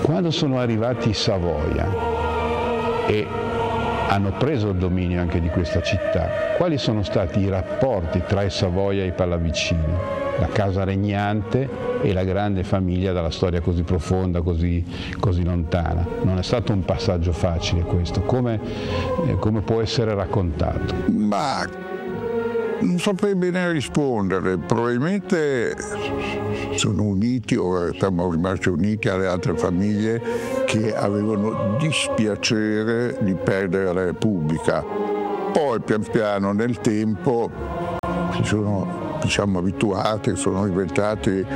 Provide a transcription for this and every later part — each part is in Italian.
Quando sono arrivati i Savoia e hanno preso il dominio anche di questa città, quali sono stati i rapporti tra i Savoia e i Pallavicini, la casa regnante e la grande famiglia dalla storia così profonda, così lontana? Non è stato un passaggio facile questo, come può essere raccontato? Ma non saprei bene rispondere, probabilmente sono uniti o siamo rimasti uniti alle altre famiglie che avevano dispiacere di perdere la Repubblica. Poi pian piano nel tempo si sono abituati, sono diventati,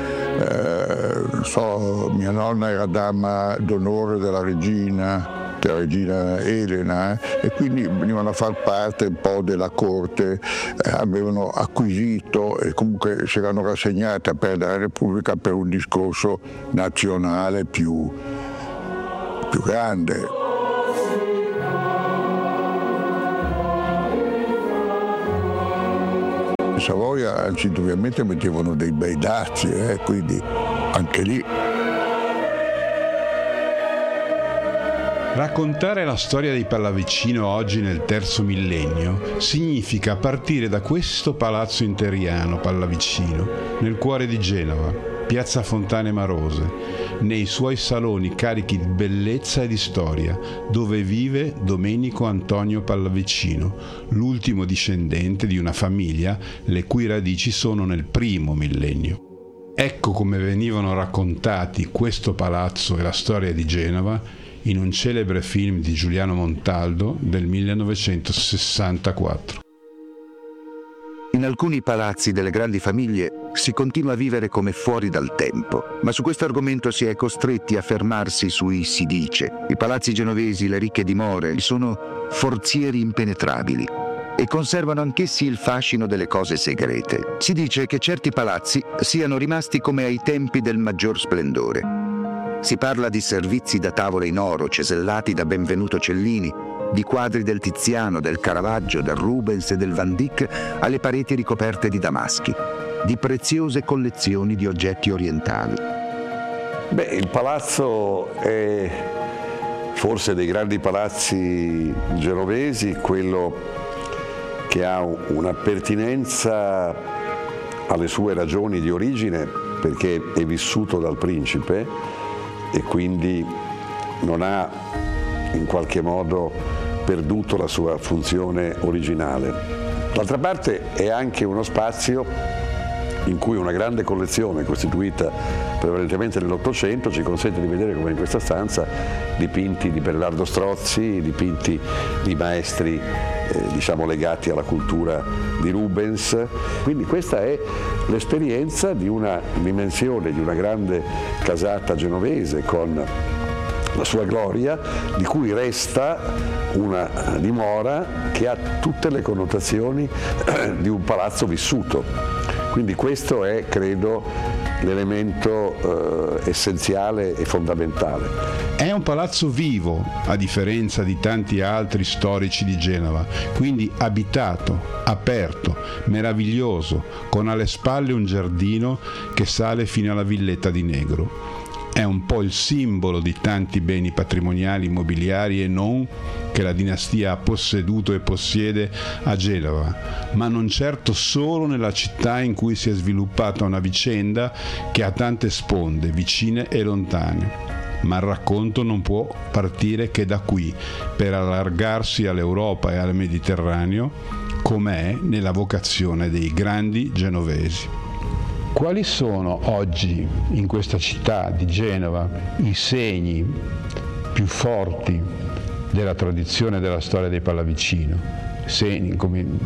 mia nonna era dama d'onore della regina Elena, e quindi venivano a far parte un po' della corte, avevano acquisito e comunque si erano rassegnati a perdere la Repubblica per un discorso nazionale più grande. I Savoia indubbiamente mettevano dei bei dazi, quindi anche lì. Raccontare la storia dei Pallavicino oggi nel terzo millennio significa partire da questo palazzo interiano Pallavicino, nel cuore di Genova, piazza Fontane Marose, nei suoi saloni carichi di bellezza e di storia, dove vive Domenico Antonio Pallavicino, l'ultimo discendente di una famiglia le cui radici sono nel primo millennio. Ecco come venivano raccontati questo palazzo e la storia di Genova in un celebre film di Giuliano Montaldo del 1964. In alcuni palazzi delle grandi famiglie si continua a vivere come fuori dal tempo, ma su questo argomento si è costretti a fermarsi sui si dice. I palazzi genovesi, le ricche dimore, sono forzieri impenetrabili e conservano anch'essi il fascino delle cose segrete. Si dice che certi palazzi siano rimasti come ai tempi del maggior splendore. Si parla di servizi da tavole in oro cesellati da Benvenuto Cellini, di quadri del Tiziano, del Caravaggio, del Rubens e del Van Dyck alle pareti ricoperte di damaschi, di preziose collezioni di oggetti orientali. Il palazzo è forse dei grandi palazzi genovesi quello che ha una pertinenza alle sue ragioni di origine, perché è vissuto dal principe e quindi non ha in qualche modo perduto la sua funzione originale. D'altra parte è anche uno spazio in cui una grande collezione costituita prevalentemente nell'Ottocento ci consente di vedere, come in questa stanza, dipinti di Bernardo Strozzi, dipinti di maestri legati alla cultura di Rubens. Quindi questa è l'esperienza di una dimensione, di una grande casata genovese con la sua gloria, di cui resta una dimora che ha tutte le connotazioni di un palazzo vissuto. Quindi questo è, credo, l'elemento essenziale e fondamentale. È un palazzo vivo, a differenza di tanti altri storici di Genova, quindi abitato, aperto, meraviglioso, con alle spalle un giardino che sale fino alla villetta di Negro. È un po' il simbolo di tanti beni patrimoniali immobiliari e non che la dinastia ha posseduto e possiede a Genova, ma non certo solo nella città in cui si è sviluppata una vicenda che ha tante sponde, vicine e lontane. Ma il racconto non può partire che da qui, per allargarsi all'Europa e al Mediterraneo, com'è nella vocazione dei grandi genovesi. Quali sono oggi in questa città di Genova i segni più forti della tradizione della storia dei Pallavicino? Segni come